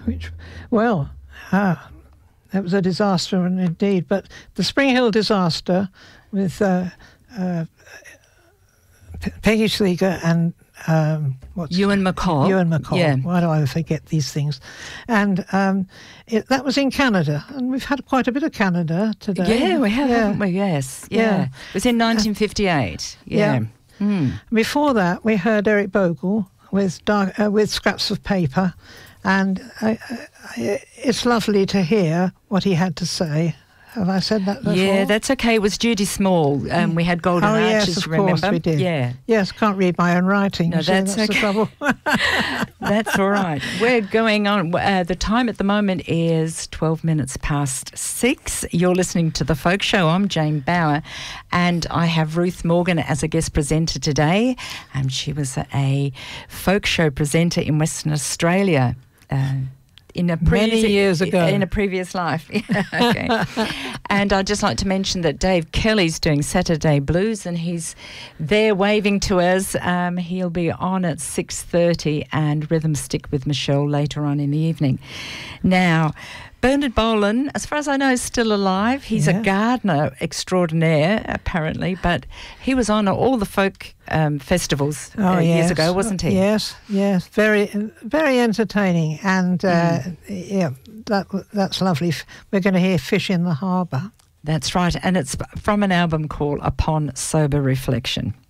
which, well, that was a disaster indeed. But the Spring Hill disaster with Peggy Schleger and Ewan McCall. Ewan McCall. Yeah. Why do I forget these things? And that was in Canada, and we've had quite a bit of Canada today. Yeah, we have, haven't we? Yes. Yeah. It was in 1958. Yeah. Before that, we heard Eric Bogle with Scraps of Paper, and it's lovely to hear what he had to say. Have I said that before? Yeah, that's okay. It was Judy Small. We had Golden Arches, yes, of remember? course we did. Yeah. Yes, can't read my own writing. No, that's okay. The trouble. That's all right. We're going on. The time at the moment is 12 minutes past 6. You're listening to The Folk Show. I'm Jane Bauer, and I have Ruth Morgan as a guest presenter today. She was a folk show presenter in Western Australia. Many years ago. In a previous life. Okay. And I'd just like to mention that Dave Kelly's doing Saturday Blues, and he's there waving to us. He'll be on at 6:30, and Rhythm Stick with Michelle later on in the evening. Now, Bernard Bolan, as far as I know, is still alive. He's a gardener extraordinaire, apparently, but he was on all the folk festivals years ago, wasn't he? Yes, very, very entertaining, and that's lovely. We're going to hear Fish in the Harbour. That's right, and it's from an album called Upon Sober Reflection.